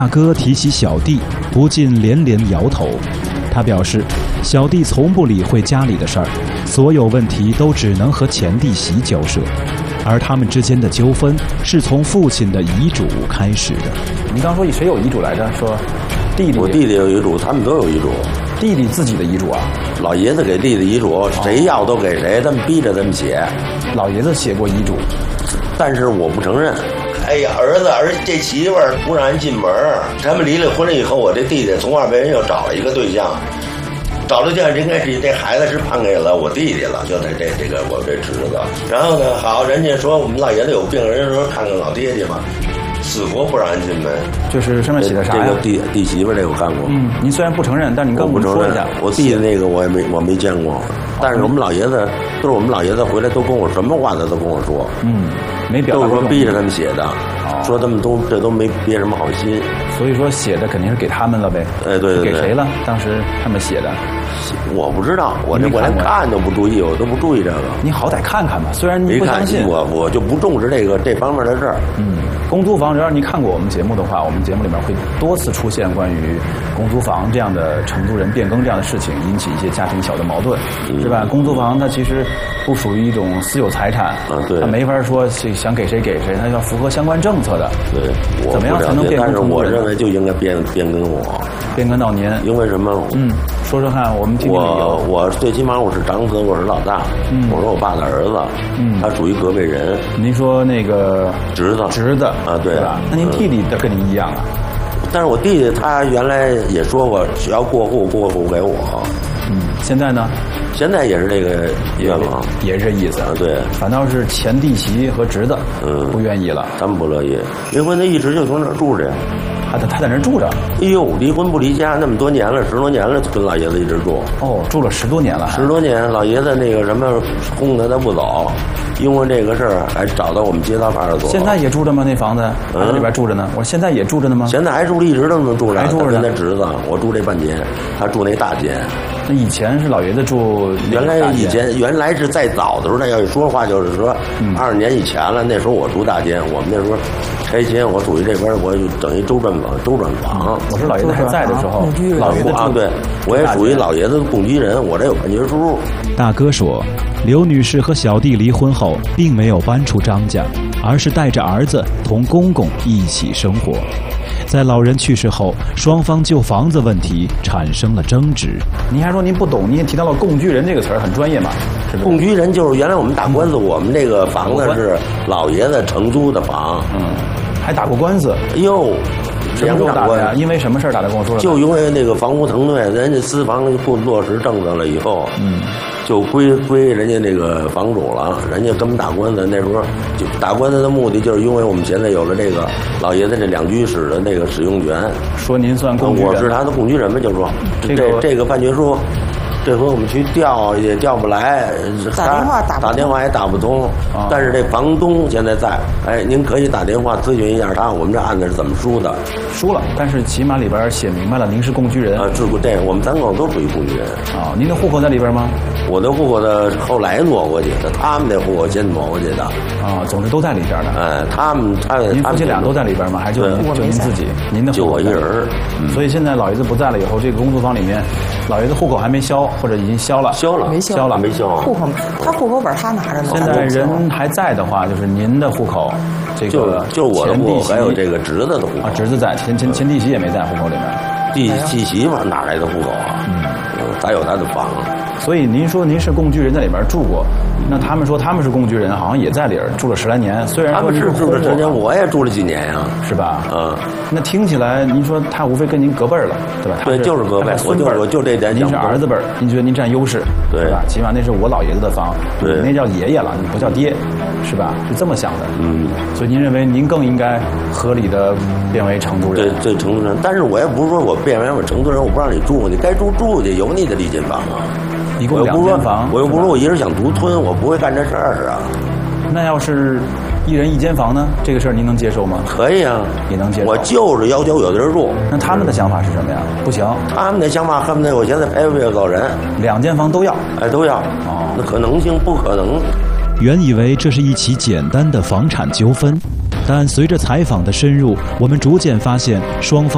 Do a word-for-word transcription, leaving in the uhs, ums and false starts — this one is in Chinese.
大哥提起小弟，不禁连连摇头。他表示，小弟从不理会家里的事儿，所有问题都只能和前弟媳交涉，而他们之间的纠纷是从父亲的遗嘱开始的。 你刚说谁有遗嘱来着？说弟弟， 我弟弟有遗嘱，他们都有遗嘱。 弟弟自己的遗嘱啊？ 老爷子给弟弟遗嘱，谁要都给谁，他们逼着他们写。 老爷子写过遗嘱， 但是我不承认。哎呀，儿子，儿这媳妇儿不让人进门。他们离了婚了以后，我这弟弟从外边又找了一个对象，找了对象，应该是这孩子是判给了我弟弟了，就在这这个我这侄子。然后呢，好，人家说我们老爷子有病，人家说看看老爹去吧。死活不让人进门， 就是上面写的啥呀？ 这个弟弟媳妇这我看过。 嗯，您虽然不承认，但你跟我们说一下。 我弟弟那个我也没我没见过，但是我们老爷子都是我们老爷子回来都跟我什么话他都跟我说。 嗯，没表达。 都是说逼着他们写的，哦、说他们都这都没憋什么好心。 所以说写的肯定是给他们了呗。 哎，对对对。 给谁了？当时他们写的。 我不知道，我这我连看都不注意，我都不注意这个。 你好歹看看吧，虽然你不相信， 我我就不重视这个这方面的事儿。 嗯，公租房，只要你看过我们节目的话，我们节目里面会多次出现关于公租房这样的承租人变更这样的事情，引起一些家庭小的矛盾，嗯、是吧？公租房它其实不属于一种私有财产， 啊，对， 它没法说想给谁给谁，它要符合相关政策的。 对， 怎么样才能变更承租人？ 但是我认为就应该变变更我， 变更到您， 因为什么？ 嗯，说说看，我们听听理由。 我我最起码我是长子，我是老大，嗯，我是我爸的儿子，嗯，他属于隔辈人。 您说那个侄子， 侄子啊，对吧？那您弟弟跟您一样啊？ 但是我弟弟他原来也说过，只要过户过户给我。 嗯，现在呢？ 现在也是这个愿望， 也是这意思啊。 对， 反倒是前弟媳和侄子，嗯，不愿意了。 他们不乐意，离婚他一直就从那儿住着呀。 他他在那儿住着。 哎呦，离婚不离家那么多年了，十多年了，跟老爷子一直住。 哦，住了十多年了。 十多年，老爷子那个什么轰他他不走，因为这个事儿还找到我们街道派出所。 现在也住着吗？那房子还在里边住着呢。我说现在也住着呢吗？ 现在还住着，一直都能住着。 还住着呢。 他侄子，我住这半间，他住那大间。 那以前是老爷子住， 原来以前原来是再早的时候，那要说话就是说二十年以前了。那时候我住大间，我们那时候拆迁，我属于这边，我等于周转房，周转房。 我说老爷子还在的时候，老爷子啊，对，我也属于老爷子的共居人，我这有判决书。 大哥说，刘女士和小弟离婚后，并没有搬出张家，而是带着儿子同公公一起生活。在老人去世后，双方就房子问题产生了争执。 您还说您不懂，您也提到了共居人这个词儿，很专业嘛？是不是？ 共居人就是原来我们打官司，我们这个房子是老爷子承租的房， 嗯，还打过官司。 哎呦， 什么时候打的呀？因为什么事儿打的？跟我说说。 就因为那个房屋腾退，人家私房不落实政策了以后，嗯。就归归人家那个房主了，人家跟我们打官司，那时候就打官司的目的就是因为我们现在有了这个老爷子这两居室的那个使用权。 说您算共居人， 我是他的共居人嘛，就说这个这个判决书，这回我们去调也调不来， 打电话打打电话也打不通。啊、但是这房东现在在，哎，您可以打电话咨询一下他，我们这案子是怎么输的？ 输了，但是起码里边写明白了，您是共居人啊，这这我们三口都属于共居人啊。您的户口在里边吗？ 我的户口的后来挪过去的，他们的户口先挪过去的啊，总之都在里边的。 哎，他们他您夫妻俩都在里边吗？还就就您自己？您的户口就我一人。 嗯、所以现在老爷子不在了以后，这个公租房里面，老爷子户口还没销，或者已经销了， 销了， 没销了， 没销。 户口他户口本他拿着呢。 现在人还在的话，就是您的户口，这个就我的户口，还有这个侄子的户口啊，侄子在，前前前弟媳也没在户口里面。 弟弟媳妇哪来的户口啊？嗯，咋有他的房？ 所以您说您是共居人，在里边住过，那他们说他们是共居人，好像也在里边住了十来年。虽然他们是住了十年，我也住了几年呀， 是吧？ 嗯， 那听起来您说他无非跟您隔辈儿了，对吧？ 对，就是隔辈，我就我就这点。 您是儿子辈儿，您觉得您占优势， 对吧？起码那是我老爷子的房， 对， 那叫爷爷了，你不叫爹，是吧？是这么想的。 嗯， 所以您认为您更应该合理的变为承租人？ 对，对，承租人。但是我也不是说我变为我承租人，我不让你住，你该住住去，有你的利金房啊。 一共两间房， 我又不是我一人想独吞，我不会干这事儿啊。 那要是一人一间房呢？这个事儿您能接受吗？ 可以啊， 也能接受。 我就是要求有的人住。 那他们的想法是什么呀？不行， 他们的想法恨不得我现在赔不赔走人， 两间房都要， 哎，都要。 哦， 那可能性不可能。 原以为这是一起简单的房产纠纷，但随着采访的深入，我们逐渐发现双方